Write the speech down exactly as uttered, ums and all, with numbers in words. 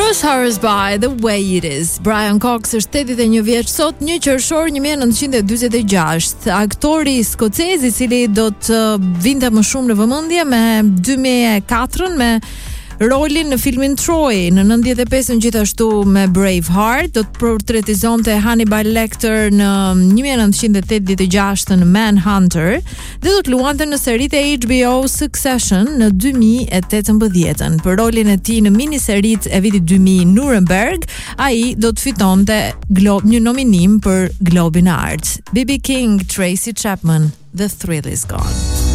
Push Hours by The Way It Is. Brian Cox është tetëdhjetë e një vjeç sot, një qershor një mijë e nëntëqind e dyzet e gjashtë. Aktori skocez i cili do të vinte më shumë në vëmendje me dy mijë e katër me rolin në filmin Troy, në nëntëdhjetë e pesën gjithashtu me Braveheart, do të portretizonte Hannibal Lecter në një mijë e nëntëqind e tetëdhjetë e gjashtë në Manhunter, dhe do të luante në seritë e H B O Succession në dy mijë e tetëmbëdhjetë. Për rolin e tij në miniseritë e vitit dy mijë Nuremberg, ai do të fitonte glob, një nominim për Globin e Art. B B King, Tracy Chapman, The Thrill Is Gone.